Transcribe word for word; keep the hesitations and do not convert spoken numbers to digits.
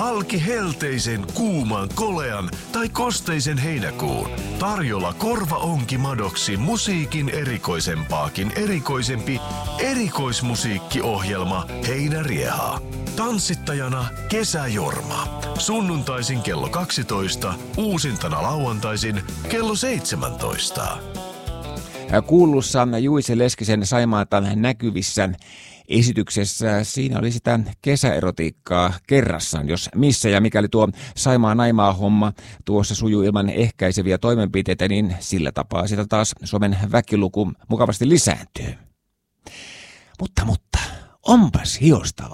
Halki helteisen, kuuman, kolean tai kosteisen heinäkuun. Tarjolla korvaonki madoksi musiikin erikoisempaakin erikoisempi erikoismusiikkiohjelma Heinärieha. Tanssittajana Kesäjorma. Sunnuntaisin kello kaksitoista, uusintana lauantaisin kello seitsemäntoista. Kuulussa Juise Leskisen Saimaata näkyvissä esityksessä siinä oli sitä kesäerotiikkaa kerrassaan, jos missä, ja mikäli tuo Saimaa naimaa homma tuossa sujuu ilman ehkäiseviä toimenpiteitä, niin sillä tapaa sitä taas Suomen väkiluku mukavasti lisääntyy. Mutta, mutta, onpas hiostavaa.